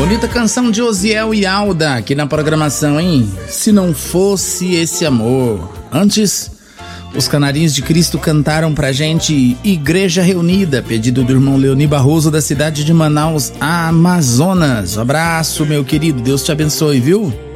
Bonita canção de Osiel e Alda aqui na programação, hein? Se não fosse esse amor. Antes, os Canarinhos de Cristo cantaram pra gente Igreja Reunida, pedido do irmão Leoni Barroso da cidade de Manaus, Amazonas. Um abraço, meu querido, Deus te abençoe, viu?